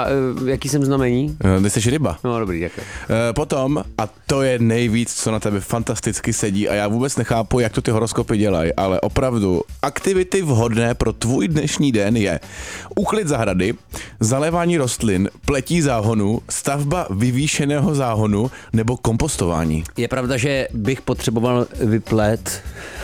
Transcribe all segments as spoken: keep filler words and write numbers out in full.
A uh, jaký jsem znamení? Ty jsi ryba. No dobrý, děkuji. Uh, potom, a to je nejvíc, co na tebe fantasticky sedí a já vůbec nechápu, jak to ty horoskopy dělají, ale opravdu aktivity vhodné pro tvůj dnešní den je úklid zahrady, zalévání rostlin, pletí záhonu, stavba vyvýšeného záhonu nebo kompostování. Je pravda, že bych potřeboval vyplet,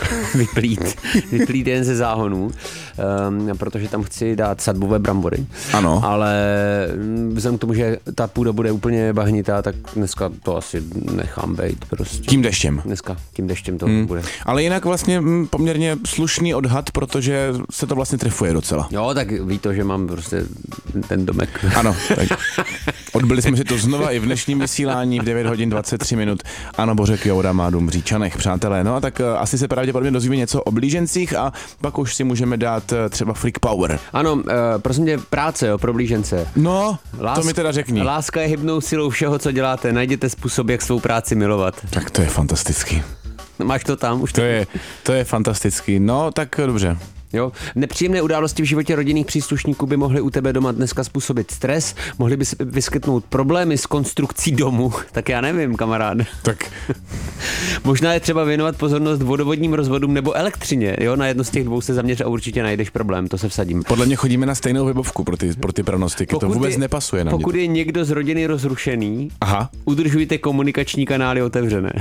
vyplít, vyplít jen ze záhonů, um, protože tam chci dát sadbové brambory. Ano. Ale vzhledem k tomu, že ta půda bude úplně bahnitá, tak dneska to asi nechám bejt prostě. Tím deštěm. Dneska tím deštěm to hmm. bude. Ale jinak vlastně poměrně slušný odhad, protože se to vlastně trefuje docela. Jo, tak ví to, že mám prostě ten domek. Ano, tak odbyli jsme si to znova i v dnešním vysílání v devět hodin dvacet tři minut. Ano, Bořek Joura má dům v Říčanech, přátelé. No a tak asi se pravděpodobně dozvíme něco o blížencích a pak už si můžeme dát třeba freak power. Ano, uh, prosím tě, práce, jo, pro blížence. No, Láska, to mi teda řekni. Láska je hybnou silou všeho, co děláte. Najděte způsob, jak svou práci milovat. Tak to je fantastický. Máš to tam už? To je, to je fantastický. No, tak dobře. Jo. Nepříjemné události v životě rodinných příslušníků by mohly u tebe doma dneska způsobit stres, mohly by se vyskytnout problémy s konstrukcí domu, tak já nevím, kamarád. Tak. Možná je třeba věnovat pozornost vodovodním rozvodům nebo elektřině, jo, na jedno z těch dvou se zaměř a určitě najdeš problém, to se vsadím. Podle mě chodíme na stejnou webovku pro ty, pro ty pronostiky, pokud to vůbec je, nepasuje na mě. Pokud je někdo z rodiny rozrušený, Aha. udržujte komunikační kanály otevřené.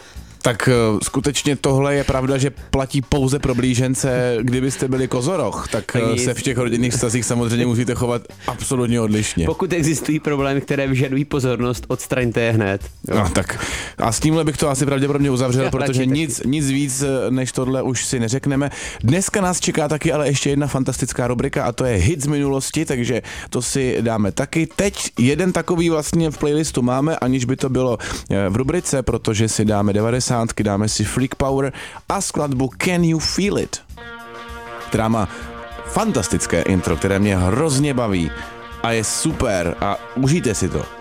Tak uh, skutečně tohle je pravda, že platí pouze pro blížence. Kdybyste byli kozoroch, tak uh, se v těch rodinných vztazích samozřejmě musíte chovat absolutně odlišně. Pokud existují problémy, které vyžadují pozornost, odstraňte je hned. Jo. No, tak a s tímhle bych to asi pravděpodobně uzavřel, já protože taky, nic, taky. nic víc než tohle už si neřekneme. Dneska nás čeká taky ale ještě jedna fantastická rubrika a to je hit z minulosti, takže to si dáme taky. Teď jeden takový vlastně v playlistu máme, aniž by to bylo v rubrice, protože si dáme devadesát, dáme si Freak Power a skladbu Can You Feel It, která má fantastické intro, které mě hrozně baví a je super a užijte si to.